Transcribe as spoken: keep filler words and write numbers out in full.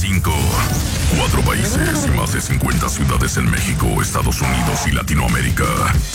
cinco. Cuatro países y más de cincuenta ciudades en México, Estados Unidos y Latinoamérica.